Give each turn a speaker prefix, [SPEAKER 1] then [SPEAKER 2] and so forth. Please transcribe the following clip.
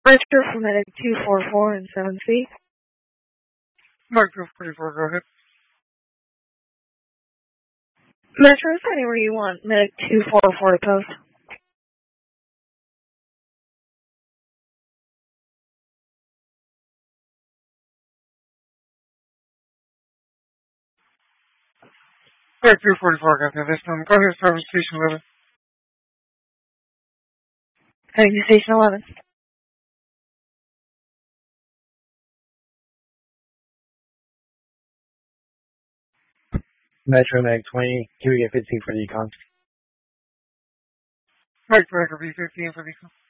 [SPEAKER 1] Metro for Medic 244 and 7C.
[SPEAKER 2] Metro 44, go ahead.
[SPEAKER 1] Metro is anywhere you want. Medic 244 to post.
[SPEAKER 2] Medic 244, got that. Go ahead, start with Station 11.
[SPEAKER 1] Thank you, Station 11.
[SPEAKER 3] Metro Mag 20, can we get 15 for the econ?
[SPEAKER 2] Metro V15 for the econ.